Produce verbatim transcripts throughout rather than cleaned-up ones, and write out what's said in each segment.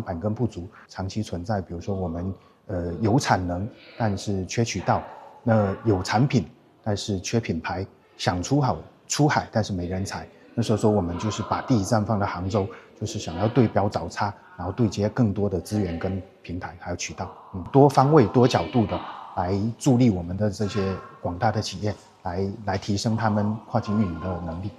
板根不足，长期存在，比如说我们呃有产能，但是缺渠道，那有产品，但是缺品牌，想出好出海，但是没人才。那时候说我们就是把第一站放在杭州，就是想要对标早差，然后对接更多的资源跟平台还有渠道，嗯，多方位多角度的来助力我们的这些广大的企业，来来提升他们跨境运营的能力。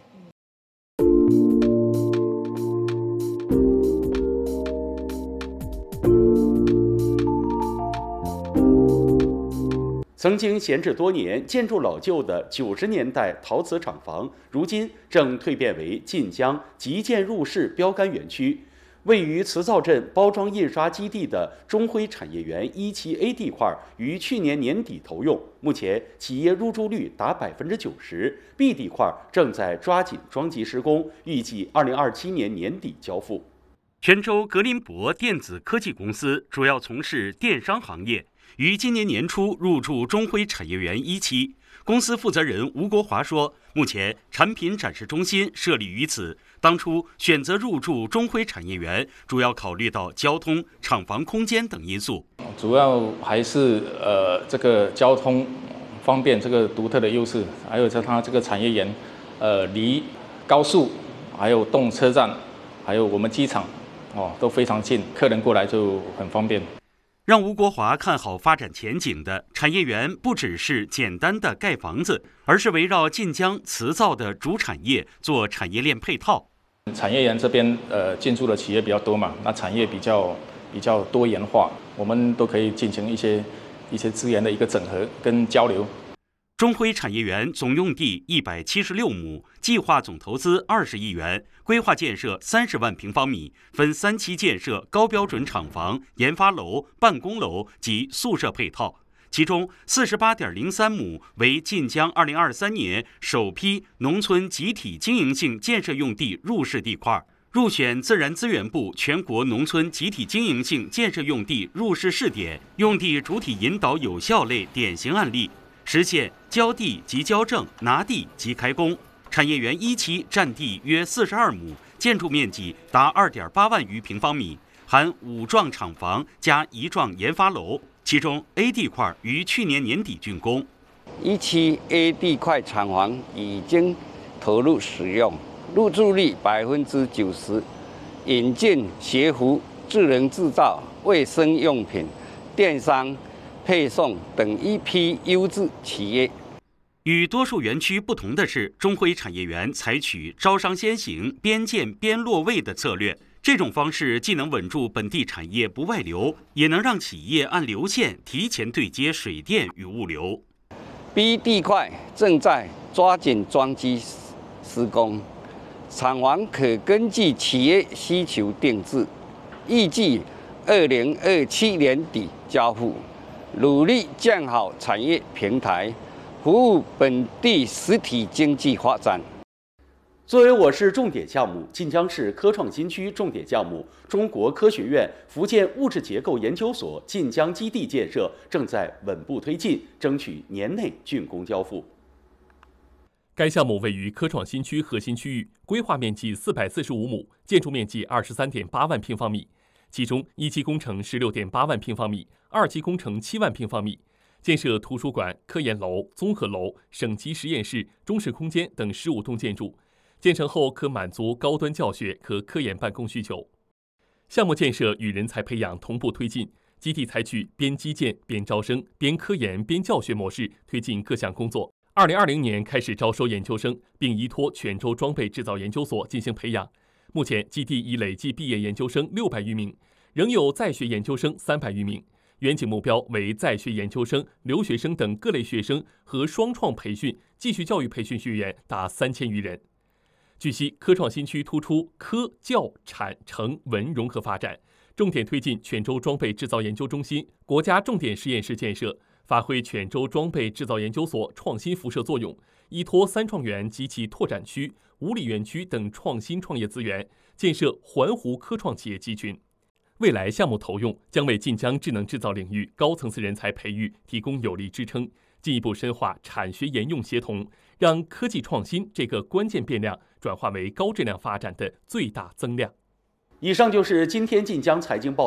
曾经闲置多年、建筑老旧的九十年代陶瓷厂房，如今正蜕变为晋江极建入市标杆园区。位于磁灶镇包装印刷基地的中辉产业园一期 A 地块于去年年底投用，目前企业入驻率达百分之九十。B 地块正在抓紧装机施工，预计二零二七年年底交付。泉州格林博电子科技公司主要从事电商行业。于今年年初入驻中辉产业园一期，公司负责人吴国华说，目前产品展示中心设立于此。当初选择入驻中辉产业园，主要考虑到交通、厂房空间等因素。 主要还是呃这个交通方便这个独特的优势，还有在它这个产业园，呃离高速、还有动车站、还有我们机场哦都非常近，客人过来就很方便。 让吴国华看好发展前景的产业园，不只是简单的盖房子，而是围绕晋江磁灶的主产业做产业链配套。 产业园这边呃进驻的企业比较多嘛，那产业比较比较多元化，我们都可以进行一些一些资源的一个整合跟交流。 中辉产业园总用地一百七十六亩，计划总投资二十亿元，规划建设三十万平方米，分三期建设高标准厂房、研发楼、办公楼及宿舍配套。其中四十八点零三亩为晋江二零二三年首批农村集体经营性建设用地入市地块，入选自然资源部全国农村集体经营性建设用地入市试点用地主体引导有效类典型案例。实现交地即交证，拿地即开工。产业园一期占地约四十二亩，建筑面积达二点八万余平方米，含五幢厂房加一幢研发楼。其中 A 地块于去年年底竣工。 一期 A 地块厂房已经投入使用，入驻率百分之九十，引进学服、智能制造、卫生用品、电商。配送等一批优质企业。 与多数园区不同的是，中辉产业园采取招商先行、边建边落位的策略。这种方式既能稳住本地产业不外流，也能让企业按流线提前对接水电与物流。 B 地块正在抓紧装机施工，厂房可根据企业需求定制，预计二零二七年底交付。努力建好产业平台，服务本地实体经济发展。 作为我市重点项目，晋江市科创新区重点项目，中国科学院福建物质结构研究所晋江基地建设正在稳步推进，争取年内竣工交付。 该项目位于科创新区核心区域，规划面积四百四十五亩，建筑面积二十三点八万平方米。其中一期工程十六点八万平方米，二期工程七万平方米，建设图书馆、科研楼、综合楼、省级实验室、中式空间等十五栋建筑。建成后可满足高端教学和科研办公需求。项目建设与人才培养同步推进，基地采取边基建边招生、边科研边教学模式推进各项工作。二零二零年开始招收研究生，并依托泉州装备制造研究所进行培养。目前基地已累计毕业研究生六百余名，仍有在学研究生三百余名。远景目标为在学研究生、留学生等各类学生和双创培训、继续教育培训学员达三千余人。据悉，科创新区突出科、教、产、城、文融合发展，重点推进泉州装备制造研究中心、国家重点实验室建设，发挥泉州装备制造研究所创新辐射作用，依托三创园及其拓展区、五里园区等创新创业资源，建设环湖科创企业集群。未来项目投用将为晋江智能制造领域高层次人才培育提供有力支撑，进一步深化产学研用协同，让科技创新这个关键变量转化为高质量发展的最大增量。 以上就是今天晋江财经报。